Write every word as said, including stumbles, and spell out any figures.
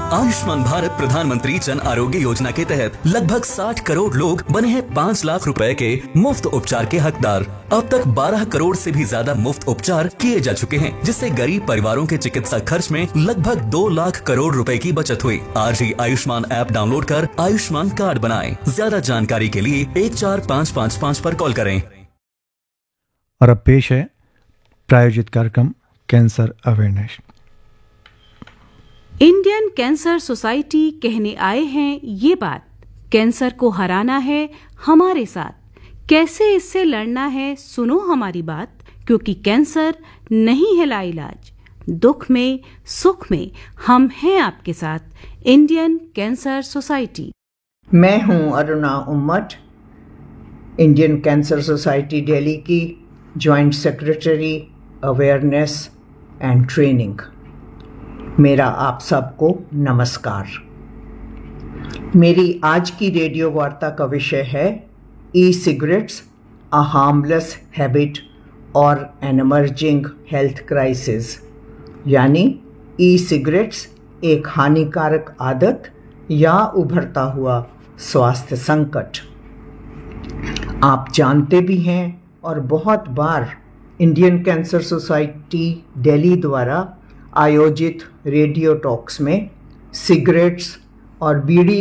आयुष्मान भारत प्रधानमंत्री जन आरोग्य योजना के तहत लगभग साठ करोड़ लोग बने हैं पाँच लाख रुपए के मुफ्त उपचार के हकदार। अब तक बारह करोड़ से भी ज्यादा मुफ्त उपचार किए जा चुके हैं, जिससे गरीब परिवारों के चिकित्सा खर्च में लगभग दो लाख करोड़ रुपए की बचत हुई। आज ही आयुष्मान ऐप डाउनलोड कर आयुष्मान कार्ड बनाएं। ज्यादा जानकारी के लिए एक चार पाँच पाँच पाँच पर कॉल करें। और अब पेश है प्रायोजित कार्यक्रम cancer awareness. Indian cancer society कहने आए हैं ये बात, कैंसर को हराना है हमारे साथ, कैसे इससे लड़ना है सुनो हमारी बात, क्योंकि कैंसर नहीं है लाइलाज, दुख में सुख में हम हैं आपके साथ। Indian cancer society. मैं हूं Aruna उम्मट, Indian cancer society Delhi की joint secretary awareness and training. मेरा आप सबको नमस्कार। मेरी आज की रेडियो वार्ता का विषय है ई सिगरेट्स, अ हार्मलेस हैबिट और एन इमर्जिंग हेल्थ क्राइसिस, यानी ई सिगरेट्स एक हानिकारक आदत या उभरता हुआ स्वास्थ्य संकट। आप जानते भी हैं और बहुत बार इंडियन कैंसर सोसाइटी दिल्ली द्वारा आयोजित रेडियो टॉक्स में सिगरेट्स और बीड़ी